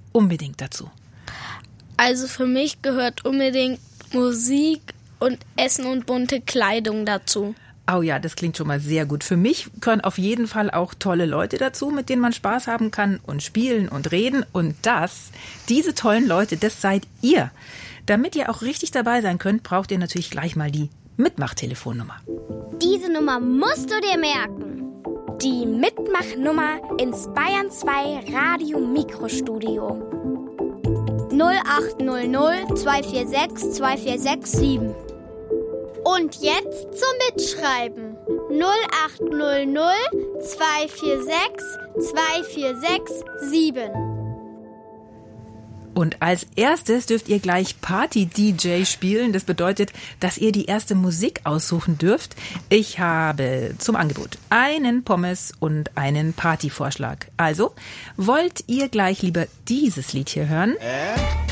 unbedingt dazu? Also für mich gehört unbedingt Musik und Essen und bunte Kleidung dazu. Oh ja, das klingt schon mal sehr gut. Für mich gehören auf jeden Fall auch tolle Leute dazu, mit denen man Spaß haben kann und spielen und reden. Und diese tollen Leute, das seid ihr. Damit ihr auch richtig dabei sein könnt, braucht ihr natürlich gleich mal die Mitmachtelefonnummer. Diese Nummer musst du dir merken. Die Mitmachnummer ins Bayern 2 Radio Mikrostudio. 0800 246 2467. Und jetzt zum Mitschreiben. 0800 246 2467. Und als erstes dürft ihr gleich Party-DJ spielen. Das bedeutet, dass ihr die erste Musik aussuchen dürft. Ich habe zum Angebot einen Pommes und einen Partyvorschlag. Also, wollt ihr gleich lieber dieses Lied hier hören?